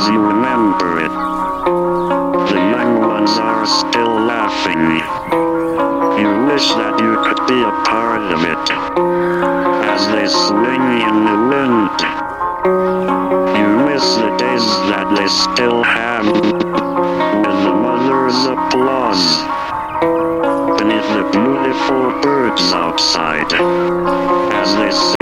as you remember it. The young ones are still laughing. You wish that you could be a part of it, as they swing in the wind. You miss the days that they still have, with the mother's applause, beneath the beautiful birds outside, as they